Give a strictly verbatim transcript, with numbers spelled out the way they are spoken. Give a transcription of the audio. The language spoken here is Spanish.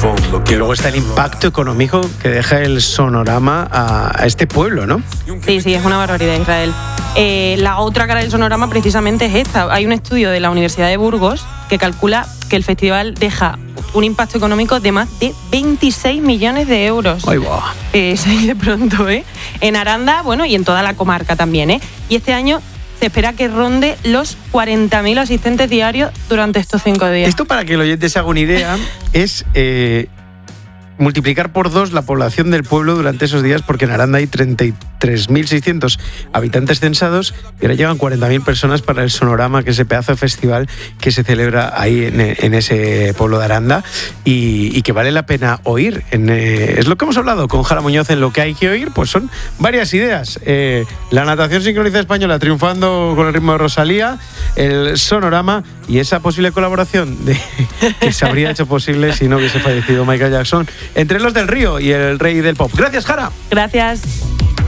fondo. Y luego está el impacto económico que deja el Sonorama a, a este pueblo, ¿no? Sí, sí, es una barbaridad, Israel. Eh, la otra cara del Sonorama precisamente es esta. Hay un estudio de la Universidad de Burgos que calcula que el festival deja un impacto económico de más de veintiséis millones de euros. ¡Ay, va! Eh, sí, de pronto, ¿eh? En Aranda, bueno, y en toda la comarca también, ¿eh? Y este año se espera que ronde los cuarenta mil asistentes diarios durante estos cinco días. Esto, para que el oyente se haga una idea, es eh, multiplicar por dos la población del pueblo durante esos días, porque en Aranda hay treinta y tres mil seiscientos habitantes censados y ahora llegan cuarenta mil personas para el Sonorama, que es ese pedazo de festival que se celebra ahí en, en ese pueblo de Aranda y, y que vale la pena oír. En, eh, es lo que hemos hablado con Jara Muñoz en Lo que hay que oír, pues son varias ideas. Eh, la natación sincronizada española triunfando con el ritmo de Rosalía, el Sonorama y esa posible colaboración de, que se habría hecho posible si no hubiese fallecido Michael Jackson entre los del Río y el rey del pop. Gracias, Jara. Gracias.